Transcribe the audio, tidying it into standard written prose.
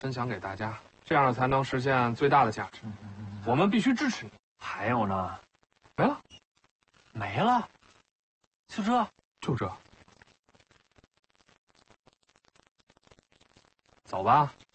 分享给大家，这样才能实现最大的价值。我们必须支持你。 还有呢？ 没了， 没了，就这？ 就这。走吧。